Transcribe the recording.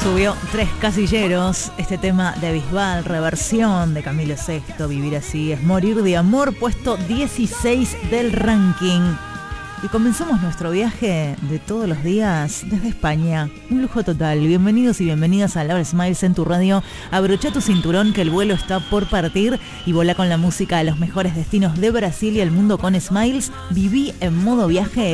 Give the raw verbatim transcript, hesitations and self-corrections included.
Subió tres casilleros este tema de Bisbal, reversión de Camilo Sesto, Vivir así es morir de amor, puesto dieciséis del ranking. Y comenzamos nuestro viaje de todos los días desde España. Un lujo total. Bienvenidos y bienvenidas a Laura Smiles en tu radio. Abrocha tu cinturón que el vuelo está por partir y volá con la música a los mejores destinos de Brasil y el mundo con Smiles. Viví en modo viaje.